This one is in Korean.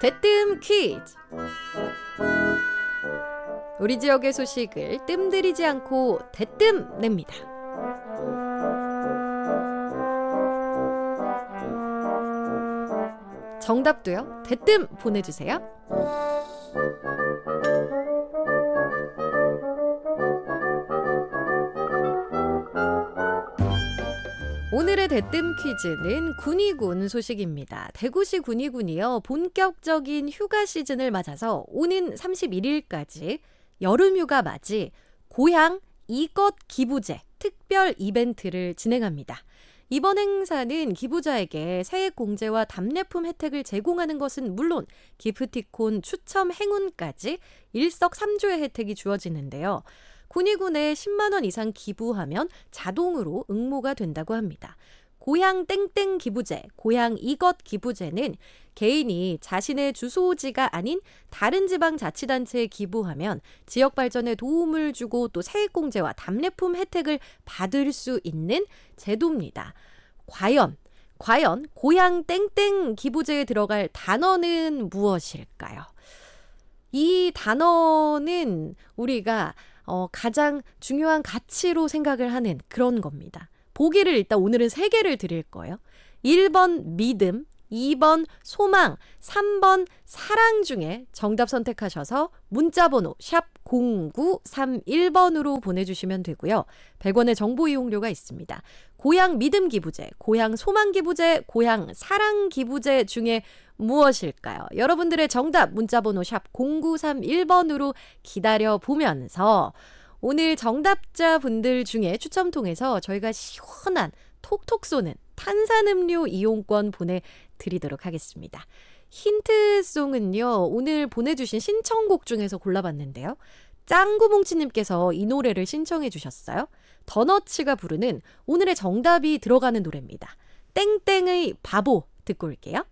대뜸 퀴즈! 우리 지역의 소식을 뜸들이지 않고 대뜸 냅니다. 정답도요, 대뜸 보내주세요. 오늘의 대뜸 퀴즈는 군위군 소식입니다. 대구시 군위군이요, 본격적인 휴가 시즌을 맞아서 오는 31일까지 여름휴가 맞이 고향 이것 기부제 특별 이벤트를 진행합니다. 이번 행사는 기부자에게 세액 공제와 답례품 혜택을 제공하는 것은 물론 기프티콘 추첨 행운까지 일석삼조의 혜택이 주어지는데요. 군위군에 10만 원 이상 기부하면 자동으로 응모가 된다고 합니다. 고향 땡땡 기부제, 고향 이것 기부제는 개인이 자신의 주소지가 아닌 다른 지방자치단체에 기부하면 지역 발전에 도움을 주고 또 세액공제와 답례품 혜택을 받을 수 있는 제도입니다. 과연 고향 땡땡 기부제에 들어갈 단어는 무엇일까요? 이 단어는 우리가 가장 중요한 가치로 생각을 하는 그런 겁니다. 보기를 일단 오늘은 3개를 드릴 거예요. 1번 믿음, 2번 소망, 3번 사랑 중에 정답 선택하셔서 문자번호 샵 0931번으로 보내주시면 되고요. 100원의 정보 이용료가 있습니다. 고향 믿음 기부제, 고향 소망 기부제, 고향 사랑 기부제 중에 무엇일까요? 여러분들의 정답 문자번호 샵 0931번으로 기다려보면서 오늘 정답자분들 중에 추첨 통해서 저희가 시원한 톡톡 쏘는 탄산음료 이용권 보내드리도록 하겠습니다. 힌트송은요, 오늘 보내주신 신청곡 중에서 골라봤는데요. 짱구뭉치님께서 이 노래를 신청해 주셨어요. 더너츠가 부르는 오늘의 정답이 들어가는 노래입니다. 땡땡의 바보 듣고 올게요.